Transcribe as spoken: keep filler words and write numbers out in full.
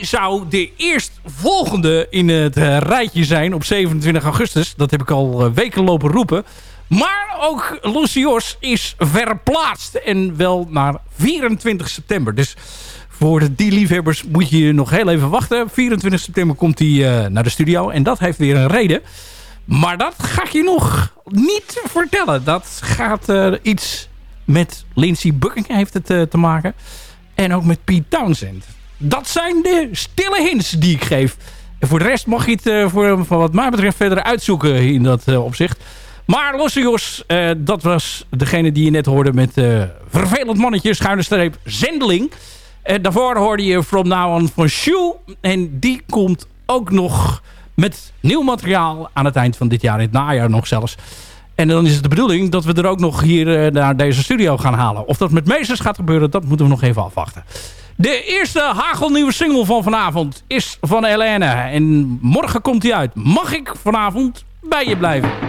zou de eerstvolgende in het uh, rijtje zijn op zevenentwintig augustus. Dat heb ik al uh, weken lopen roepen. Maar ook Lucy Jos is verplaatst. En wel naar vierentwintig september. Dus voor die liefhebbers moet je nog heel even wachten. vierentwintig september komt hij uh, naar de studio. En dat heeft weer een reden. Maar dat ga ik je nog niet vertellen. Dat gaat uh, iets met Lindsey Buckingham heeft het uh, te maken. En ook met Pete Townsend. Dat zijn de stille hints die ik geef. En voor de rest mag je het uh, voor, voor wat mij betreft verder uitzoeken in dat uh, opzicht. Maar Lucy Jos, uh, dat was degene die je net hoorde met uh, vervelend mannetje, schuine streep, zendeling. Uh, daarvoor hoorde je From Now On van Shoe. En die komt ook nog met nieuw materiaal aan het eind van dit jaar, in het najaar nog zelfs. En dan is het de bedoeling dat we er ook nog hier uh, naar deze studio gaan halen. Of dat met Meesters gaat gebeuren, dat moeten we nog even afwachten. De eerste hagelnieuwe single van vanavond is van Helene. En morgen komt hij uit. Mag ik vanavond bij je blijven?